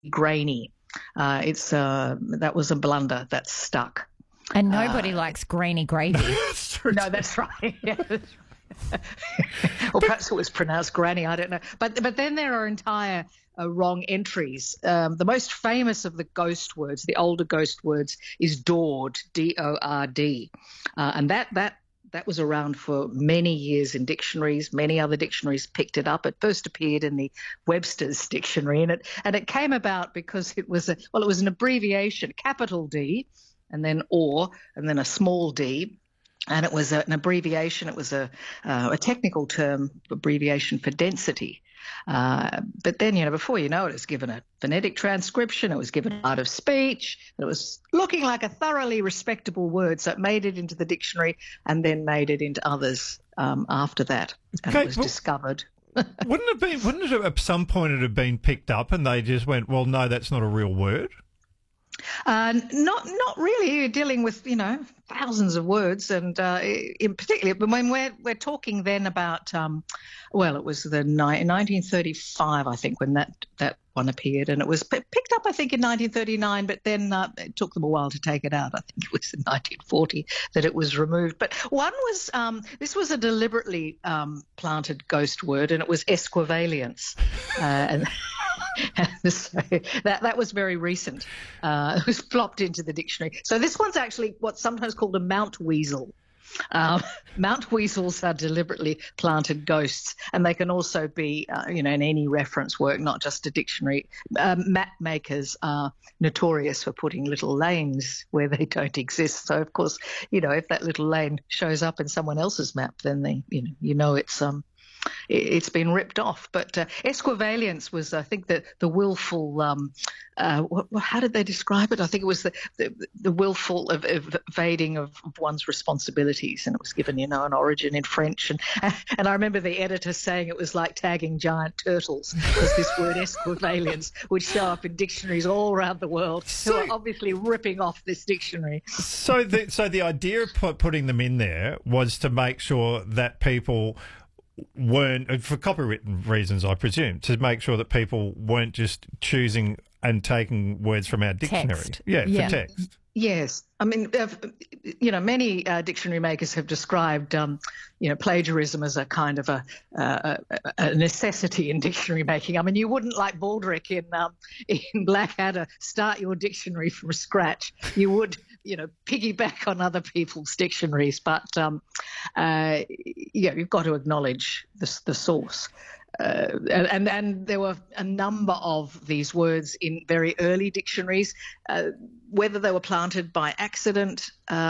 grainy. That was a blunder that stuck. And nobody likes grainy gravy. No, that's right. Yeah, or perhaps it was pronounced granny. I don't know. But then there are entire wrong entries. The most famous of the ghost words, the older ghost words, is Dord, D-O-R-D, and that was around for many years in dictionaries. Many other dictionaries picked it up. It first appeared in the Webster's dictionary, and it came about because it was an abbreviation, capital D, and then or, and then a small d. And it was an abbreviation. It was a technical term, abbreviation for density. But then, before you know it, it's given a phonetic transcription. It was given art of speech. It was looking like a thoroughly respectable word. So it made it into the dictionary and then made it into others after that. And it was discovered. Wouldn't it at some point it have been picked up and they just went, well, no, that's not a real word? Not really. You're dealing with thousands of words, and in particular, but when we're talking then about it was the 1935, I think, when that one appeared, and it was picked up, I think, in 1939, but then it took them a while to take it out. I think it was in 1940 that it was removed. But one was this was a deliberately planted ghost word, and it was esquivalence, and. So that was very recent. It was plopped into the dictionary. So this one's actually what's sometimes called a mount weasel. Mount weasels are deliberately planted ghosts, and they can also be, in any reference work, not just a dictionary. Map makers are notorious for putting little lanes where they don't exist. So, of course, if that little lane shows up in someone else's map, then it's been ripped off. But esquivalence was, I think, the willful. How did they describe it? I think it was the willful of evading of one's responsibilities, and it was given, an origin in French. And I remember the editor saying it was like tagging giant turtles, because this word esquivalence would show up in dictionaries all around the world, who are obviously ripping off this dictionary. So the idea of putting them in there was to make sure that people weren't, for copywritten reasons, I presume, to make sure that people weren't just choosing and taking words from our dictionary. Text. Yeah, for text. Yes. I mean, many dictionary makers have described, plagiarism as a kind of a necessity in dictionary making. I mean, you wouldn't, like Baldrick in Blackadder, start your dictionary from scratch. You would, piggyback on other people's dictionaries, but you've got to acknowledge the source. And there were a number of these words in very early dictionaries, whether they were planted by accident